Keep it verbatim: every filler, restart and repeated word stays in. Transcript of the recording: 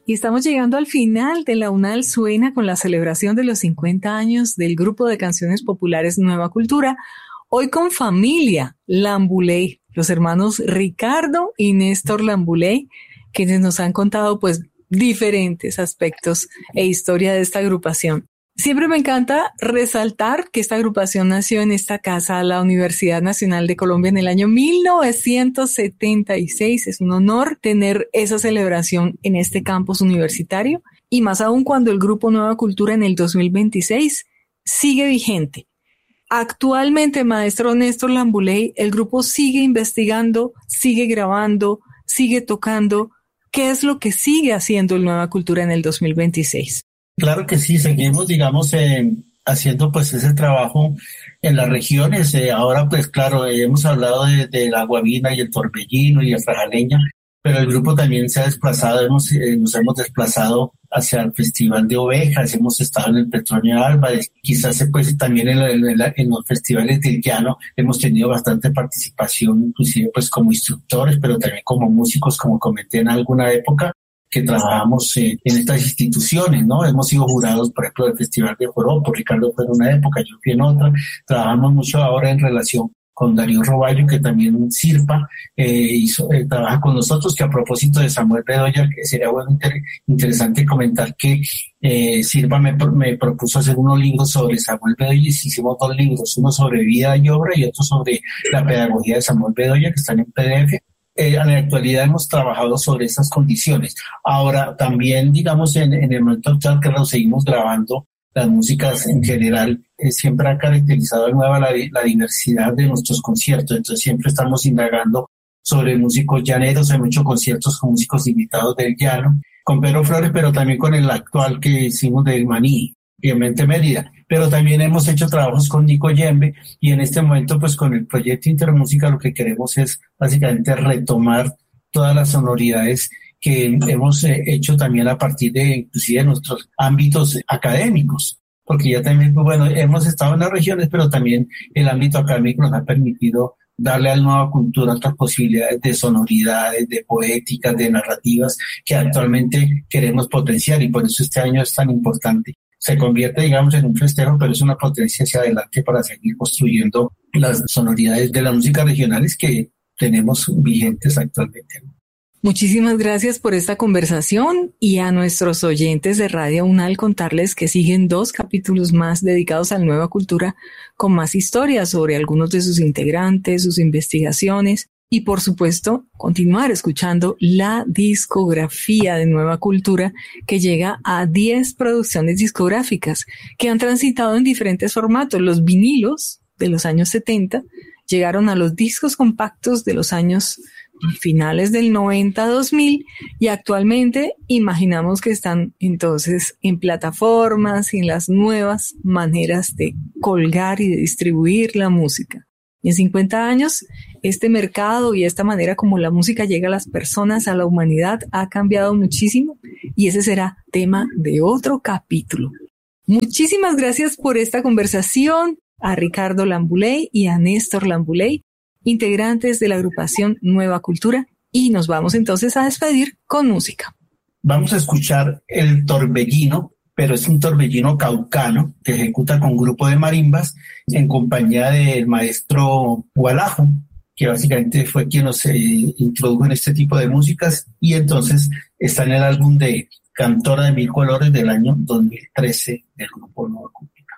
Y estamos llegando al final de La UNAL Suena con la celebración de los cincuenta años del grupo de canciones populares Nueva Cultura. Hoy con familia Lambuley, los hermanos Ricardo y Néstor Lambuley, quienes nos han contado pues diferentes aspectos e historia de esta agrupación. Siempre me encanta resaltar que esta agrupación nació en esta casa, la Universidad Nacional de Colombia, en el año mil novecientos setenta y seis. Es un honor tener esa celebración en este campus universitario y más aún cuando el grupo Nueva Cultura en el dos mil veintiséis sigue vigente. Actualmente, maestro Néstor Lambuley, el grupo sigue investigando, sigue grabando, sigue tocando. ¿Qué es lo que sigue haciendo el Nueva Cultura en el dos mil veintiséis? Claro que sí, seguimos, digamos, eh, haciendo pues ese trabajo en las regiones. Eh, ahora, pues claro, eh, hemos hablado de, de la Guavina y el Torbellino y el Frajaleña, pero el grupo también se ha desplazado, hemos, eh, nos hemos desplazado hacia el Festival de Ovejas, hemos estado en el Petronio Álvarez, quizás pues también en, en, en los festivales del llano hemos tenido bastante participación, inclusive pues como instructores, pero también como músicos, como comenté en alguna época, que trabajamos eh, en estas instituciones, ¿no? Hemos sido jurados, por ejemplo, del Festival de Joropo, Ricardo fue en una época, yo fui en otra, trabajamos mucho ahora en relación con Darío Roballo, que también Sirpa eh, hizo, eh, trabaja con nosotros, que a propósito de Samuel Bedoya, que sería bueno inter- interesante comentar que eh, Sirpa me, me propuso hacer unos libros sobre Samuel Bedoya y hicimos dos libros, uno sobre vida y obra y otro sobre la pedagogía de Samuel Bedoya, que están en P D F. Eh, en la actualidad hemos trabajado sobre esas condiciones. Ahora, también, digamos, en, en el momento actual que lo seguimos grabando, las músicas en general eh, siempre ha caracterizado de nuevo la, la diversidad de nuestros conciertos. Entonces, siempre estamos indagando sobre músicos llaneros. Hay muchos conciertos con músicos invitados del llano, con Pedro Flores, pero también con el actual que hicimos del Maní, Clemente Mérida. Pero también hemos hecho trabajos con Nico Yembe y en este momento pues con el proyecto Intermúsica lo que queremos es básicamente retomar todas las sonoridades que hemos eh, hecho también a partir de inclusive de nuestros ámbitos académicos, porque ya también, pues, bueno, hemos estado en las regiones, pero también el ámbito académico nos ha permitido darle a la Nueva Cultura otras posibilidades de sonoridades, de poéticas, de narrativas que actualmente queremos potenciar y por eso este año es tan importante. Se convierte, digamos, en un festejo, pero es una potencia hacia adelante para seguir construyendo las sonoridades de las músicas regionales que tenemos vigentes actualmente. Muchísimas gracias por esta conversación y a nuestros oyentes de Radio UNAL contarles que siguen dos capítulos más dedicados a la Nueva Cultura con más historias sobre algunos de sus integrantes, sus investigaciones y, por supuesto, continuar escuchando la discografía de Nueva Cultura que llega a diez producciones discográficas que han transitado en diferentes formatos. Los vinilos de los años setenta llegaron a los discos compactos de los años finales del noventa a dos mil y actualmente imaginamos que están entonces en plataformas y en las nuevas maneras de colgar y de distribuir la música. Y en cincuenta años, este mercado y esta manera como la música llega a las personas, a la humanidad, ha cambiado muchísimo y ese será tema de otro capítulo. Muchísimas gracias por esta conversación a Ricardo Lambuley y a Néstor Lambuley, integrantes de la agrupación Nueva Cultura, y nos vamos entonces a despedir con música. Vamos a escuchar el Torbellino, pero es un torbellino caucano que ejecuta con grupo de marimbas en compañía del maestro Gualajo, que básicamente fue quien nos eh, introdujo en este tipo de músicas y entonces está en el álbum de Cantora de Mil Colores del año dos mil trece del grupo Nueva Cultura.